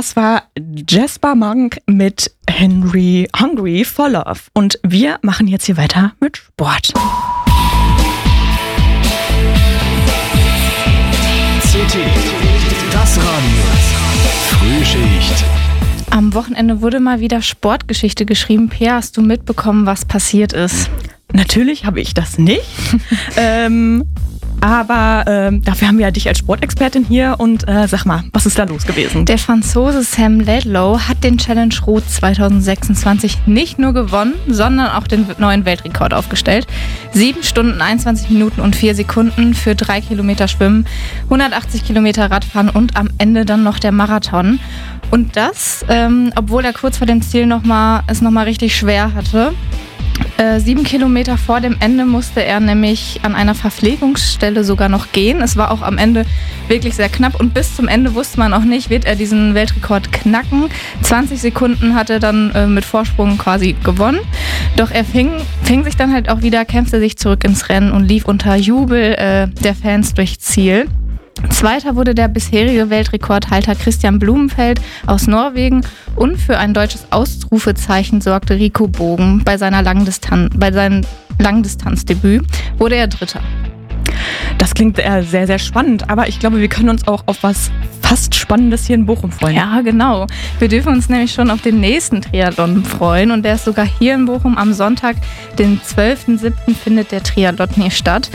Das war Jesper Monk mit Hungry for Love. Und wir machen jetzt hier weiter mit Sport. CT, das Radio. Frühschicht. Am Wochenende wurde mal wieder Sportgeschichte geschrieben. Pia, hast du mitbekommen, was passiert ist? Natürlich habe ich das nicht. Aber dafür haben wir ja dich als Sportexpertin hier und sag mal, was ist da los gewesen? Der Franzose Sam Laidlow hat den Challenge Roth 2026 nicht nur gewonnen, sondern auch den neuen Weltrekord aufgestellt. 7 Stunden, 21 Minuten und 4 Sekunden für 3 Kilometer Schwimmen, 180 Kilometer Radfahren und am Ende dann noch der Marathon. Und das, obwohl er kurz vor dem Ziel es nochmal richtig schwer hatte. 7 Kilometer vor dem Ende musste er nämlich an einer Verpflegungsstelle sogar noch gehen. Es war auch am Ende wirklich sehr knapp und bis zum Ende wusste man auch nicht, wird er diesen Weltrekord knacken. 20 Sekunden hat er dann mit Vorsprung quasi gewonnen. Doch er fing sich dann halt auch wieder, kämpfte sich zurück ins Rennen und lief unter Jubel der Fans durchs Ziel. Zweiter wurde der bisherige Weltrekordhalter Christian Blumenfeld aus Norwegen und für ein deutsches Ausrufezeichen sorgte Rico Bogen bei seinem Langdistanzdebüt wurde er Dritter. Das klingt sehr, sehr spannend, aber ich glaube, wir können uns auch auf was fast Spannendes hier in Bochum freuen. Ja, genau. Wir dürfen uns nämlich schon auf den nächsten Triathlon freuen und der ist sogar hier in Bochum am Sonntag, den 12.07. findet der Triathlon hier statt.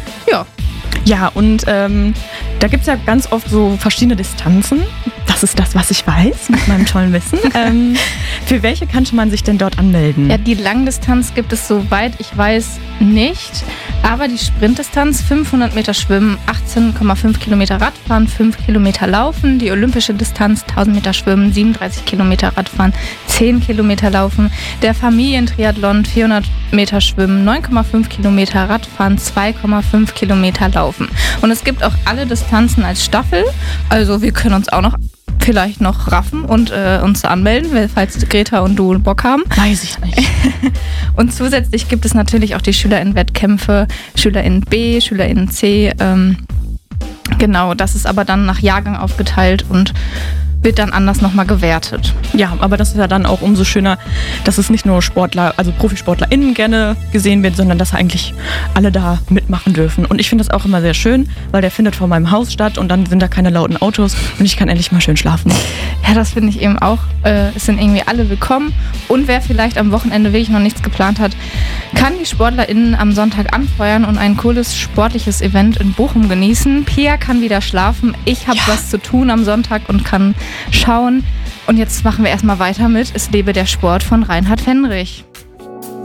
Ja, und da gibt es ja ganz oft so verschiedene Distanzen. Das ist das, was ich weiß, mit meinem tollen Wissen. Für welche könnte man sich denn dort anmelden? Ja, die Langdistanz gibt es, soweit ich weiß, nicht. Aber die Sprintdistanz, 500 Meter Schwimmen, 18,5 Kilometer Radfahren, 5 Kilometer Laufen. Die olympische Distanz, 1000 Meter Schwimmen, 37 Kilometer Radfahren, 10 Kilometer Laufen. Der Familientriathlon, 400 Meter Schwimmen, 9,5 Kilometer Radfahren, 2,5 Kilometer Laufen. Und es gibt auch alle Distanzen als Staffel. Also wir können uns auch vielleicht noch raffen und uns anmelden, falls Greta und du Bock haben. Weiß ich nicht. Und zusätzlich gibt es natürlich auch die SchülerInnen-Wettkämpfe, SchülerInnen B, SchülerInnen C. Genau, das ist aber dann nach Jahrgang aufgeteilt und wird dann anders nochmal gewertet. Ja, aber das ist ja dann auch umso schöner, dass es nicht nur Sportler, also ProfisportlerInnen gerne gesehen wird, sondern dass eigentlich alle da mitmachen dürfen. Und ich finde das auch immer sehr schön, weil der findet vor meinem Haus statt und dann sind da keine lauten Autos und ich kann endlich mal schön schlafen. Ja, das finde ich eben auch. Es sind irgendwie alle willkommen. Und wer vielleicht am Wochenende wirklich noch nichts geplant hat, kann die SportlerInnen am Sonntag anfeuern und ein cooles sportliches Event in Bochum genießen. Pia kann wieder schlafen. Ich habe was zu tun am Sonntag und kann schauen. Und jetzt machen wir erstmal weiter mit Es lebe der Sport von Reinhard Fendrich.